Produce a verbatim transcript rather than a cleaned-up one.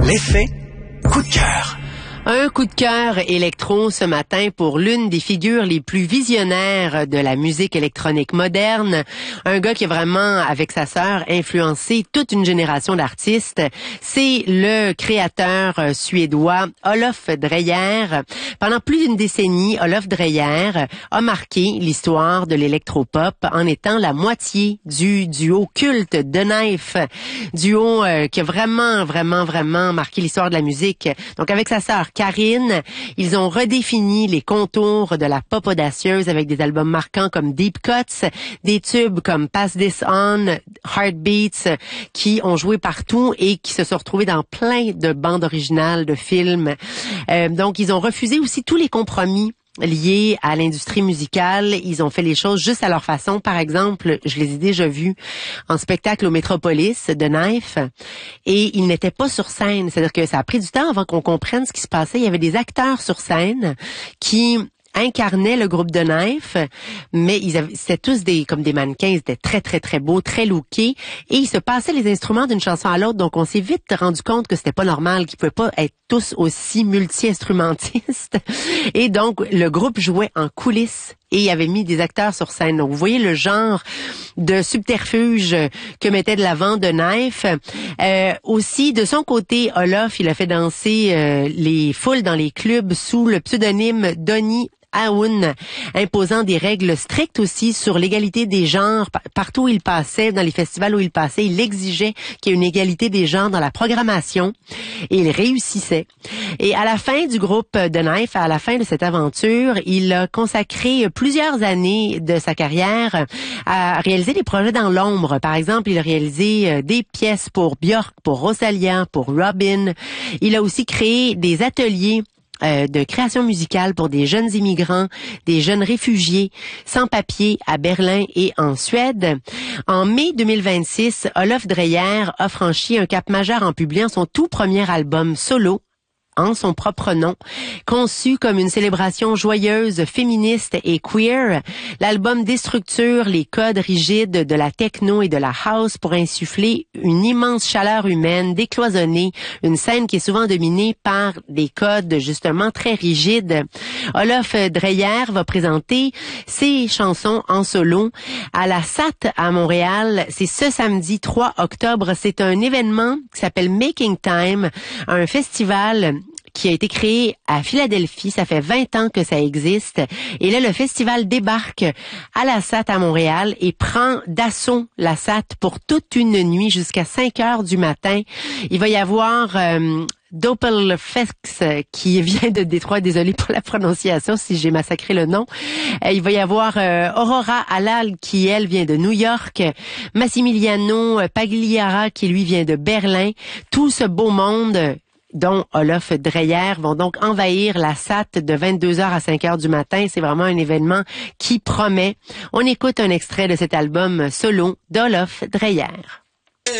L'effet coup de cœur. Un coup de cœur électro ce matin pour l'une des figures les plus visionnaires de la musique électronique moderne. Un gars qui a vraiment, avec sa sœur, influencé toute une génération d'artistes. C'est le créateur suédois Olof Dreyer. Pendant plus d'une décennie, Olof Dreyer a marqué l'histoire de l'électropop en étant la moitié du duo culte The Knife. Duo euh, qui a vraiment, vraiment, vraiment marqué l'histoire de la musique. Donc avec sa sœur Karine, ils ont redéfini les contours de la pop audacieuse avec des albums marquants comme Deep Cuts, des tubes comme Pass This On, Heartbeats, qui ont joué partout et qui se sont retrouvés dans plein de bandes originales de films. Euh, donc, ils ont refusé aussi tous les compromis liés à l'industrie musicale. Ils ont fait les choses juste à leur façon. Par exemple, je les ai déjà vus en spectacle au Metropolis de Knife et ils n'étaient pas sur scène. C'est-à-dire que ça a pris du temps avant qu'on comprenne ce qui se passait. Il y avait des acteurs sur scène qui incarnaient le groupe de Knife, mais ils avaient, c'était tous des comme des mannequins, ils étaient très très très beaux, très lookés, et ils se passaient les instruments d'une chanson à l'autre, donc on s'est vite rendu compte que c'était pas normal, qu'ils pouvaient pas être tous aussi multi-instrumentistes, et donc le groupe jouait en coulisses et il avait mis des acteurs sur scène. Donc vous voyez le genre de subterfuge que mettait de l'avant de Knife. Euh, aussi, de son côté, Olof, il a fait danser euh, les foules dans les clubs sous le pseudonyme Donny Aoun, imposant des règles strictes aussi sur l'égalité des genres. Partout où il passait, dans les festivals où il passait, il exigeait qu'il y ait une égalité des genres dans la programmation et il réussissait. Et à la fin du groupe de Knife, à la fin de cette aventure, il a consacré plusieurs années de sa carrière à réaliser des projets dans l'ombre. Par exemple, il a réalisé des pièces pour Björk, pour Rosalia, pour Robin. Il a aussi créé des ateliers Euh, de création musicale pour des jeunes immigrants, des jeunes réfugiés sans papier à Berlin et en Suède. En mai deux mille vingt-six, Olof Dreyer a franchi un cap majeur en publiant son tout premier album solo en son propre nom, conçu comme une célébration joyeuse, féministe et queer. L'album déstructure les codes rigides de la techno et de la house pour insuffler une immense chaleur humaine, décloisonnée, une scène qui est souvent dominée par des codes justement très rigides. Olof Dreyer va présenter ses chansons en solo à la S A T à Montréal. C'est ce samedi trois octobre. C'est un événement qui s'appelle Making Time, un festival qui a été créé à Philadelphie. Ça fait vingt ans que ça existe. Et là, le festival débarque à la S A T à Montréal et prend d'assaut la S A T pour toute une nuit jusqu'à cinq heures du matin. Il va y avoir euh, Doppelfex qui vient de Détroit, désolé pour la prononciation si j'ai massacré le nom. Euh, il va y avoir euh, Aurora Halal qui, elle, vient de New York. Massimiliano Pagliara qui, lui, vient de Berlin. Tout ce beau monde dont Olof Dreyer vont donc envahir la S A T de vingt-deux heures à cinq heures du matin. C'est vraiment un événement qui promet. On écoute un extrait de cet album solo d'Olof Dreyer.